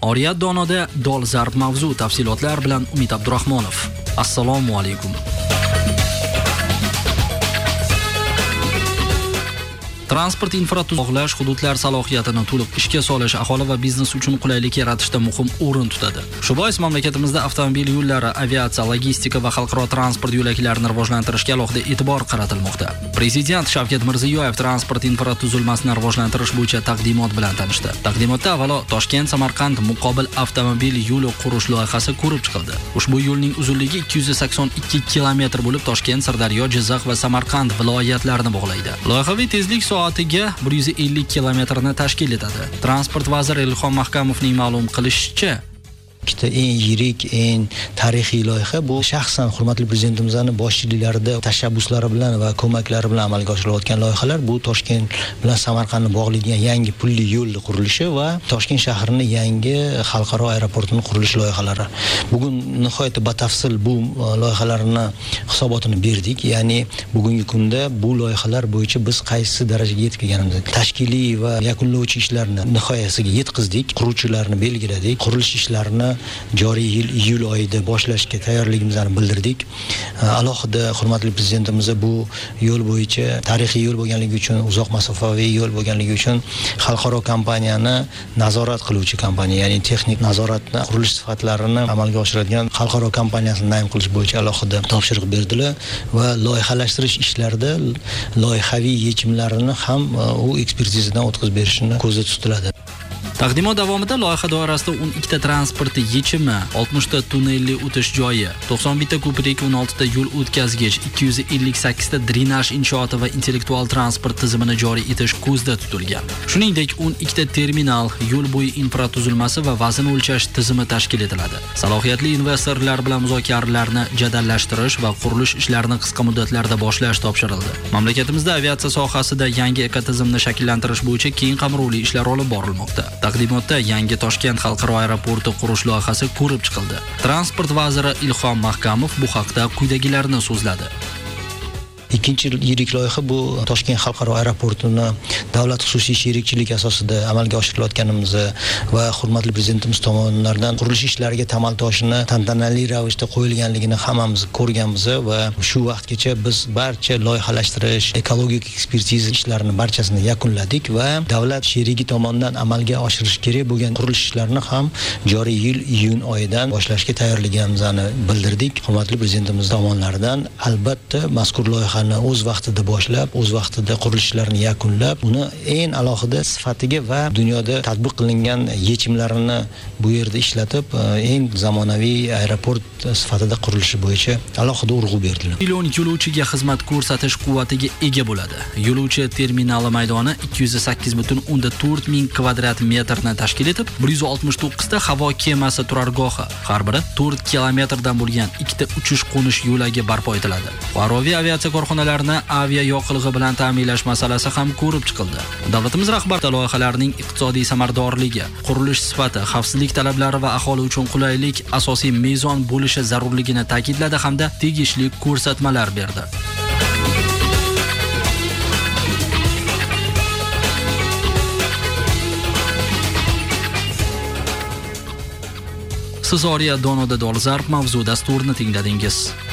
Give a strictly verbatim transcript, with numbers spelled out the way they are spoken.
Oriyat donoda dolzarb mavzu. Tafsilotlar bilan Umid Abdurahmonov. Assalomu alaykum. Transport infratuzilma hududlar salohiyatini to'liq ishga solish aholi va biznes uchun qulaylik yaratishda muhim o'rin tutadi. Shu bois mamlakatimizda avtomobil yo'llari, aviatsiya, logistika va xalqaro transport yo'laklarini rivojlantirishga alohida e'tibor qaratilmoqda. Prezident Shavkat Mirziyoyev transport infratuzilmasini rivojlantirish bo'yicha taqdimot bilan tanishdi. Taqdimotda avvalo Toshkent-Samarqand muqobil avtomobil yo'li qurish loyihasi ko'rib chiqildi. Ushbu yo'lning uzunligi ikki yuz sakson ikki kilometr bo'lib, Toshkent, Sirdaryo, Jizzax va Samarqand viloyatlarini bog'laydi. Loyihaviy tezlik soatiga bir yuz ellik kilometrni tashkil etadi. Transport vaziri Ilhom Mahkamovning ma'lum qilishicha, ikkita eng yirik, eng tarixiy loyiha bu shaxsan hurmatli prezidentimizning boshchiliklarida tashabbuslari bilan va ko'maklari bilan amalga oshirilayotgan loyihalar. Bu Toshkent bilan Samarqandni bog'laydigan yangi pulli yo'l qurilishi va Toshkent shahrining yangi xalqaro aeroportining qurilish loyihalari. Bugun nihoyatda batafsil bu loyihalarni hisobotini berdik. Ya'ni bugungi kunda bu loyihalar bo'yicha biz qaysi darajaga yetib kelganimizni, tashkiliy va yakunlovchi ishlarni nihoyasiga yetkazdik, quruvchilarni belgiladik, qurilish ishlarini joriy yil iyul oyida boshlashga tayyorligimizni bildirdik. Alohida hurmatli prezidentimiz bu yo'l bo'yicha tarixiy yo'l bo'lganligi uchun, uzoq masofaviy yo'l bo'lganligi uchun xalqaro kompaniyani nazorat qiluvchi kompaniya, ya'ni texnik nazoratni, qurilish sifatlarini amalga oshiradigan xalqaro kompaniyasini naym qilish bo'yicha alohida topshiriq berdilar va loyihalashtirish ishlarida loyihaviy yechimlarini ham u ekspertizadan o'tkazib berishni ko'zda tutiladi. Taqdimot davomida loyiha doirasida o'n ikkita transport yechimi, oltmishta tunnelli o'tish joyi, to'qson bitta ko'prik, o'n oltita yo'l o'tkazgich, ikki yuz ellik sakkizta drenaj inshooti va intellektual transport tizimini joriy etish ko'zda tutilgan. Shuningdek, o'n ikkita terminal, yo'l bo'yi infratuzilmasi va vazn o'lchash tizimi tashkil etiladi. Salohiyatli investorlar bilan muzokaralarni jadallashtirish va qurilish ishlarini qisqa muddatlarda boshlash topshirildi. Mamlakatimizda aviatsiya sohasida yangi ekotizimni shakllantirish bo'yicha keng qamrovli ishlar olib borilmoqda. Taqdimotda yangi Toshkent xalqaro aeroporti qurish loyihasi ko'rib chiqildi. Transport vaziri Ilhom Mahkamov bu haqda quyidagilarni so'zladi. Ikkinchi yirik loyiha bu Toshkent xalqaro aeroportini davlat xususiy sherikchilik asosida amalga oshirilayotganimiz va hurmatli prezidentimiz tomonidan qurilish ishlariga tamal toshini tantanali ravishda qo'yilganligini hammamiz ko'rganmiz va shu vaqtgacha biz barcha loyihalashtirish, ekologik ekspertiza ishlarini barchasini yakunladik va davlat sherigi tomonidan amalga oshirish kerak bo'lgan qurilish ishlarini ham joriy yil iyun oyidan boshlashga tayyorligimizni bildirdik. Hurmatli prezidentimiz tomonidan albatta mazkur loyiha o'z vaqtida boshlab, o'z vaqtida qurilishlarni yakunlab, uni eng alohida sifatiga va dunyoda tatbiq qilingan yechimlarini bu yerda ishlatib, eng zamonaviy aeroport sifatida qurilishi bo'yicha alohida urg'u berdilar. Million yo'lovchiga xizmat ko'rsatish quvvatiga ega bo'ladi. Yo'lovchi terminali maydoni ikki yuz sakkiz butun o'ndan to'rt ming kvadrat metrni tashkil etib, bir yuz oltmish to'qqizta havo kemasi turargohi, har biri to'rt kilometrdan bo'lgan ikkita uchish-qo'nish yo'lagi barpo etiladi. Fuqaroviy aviatsiya korxonalarini avia yoqilg'i bilan ta'minlash masalasi ham ko'rib chiqildi. Davlatimiz rahbari loyihalarning iqtisodiy samaradorligi, qurilish sifati, xavfsizlik talablari va aholi uchun qulaylik asosiy mezon bo'lishi zarurligini ta'kidladi hamda tegishli ko'rsatmalar berdi. Siz Oriyat donoda dolzarb mavzu dasturini tingladingiz.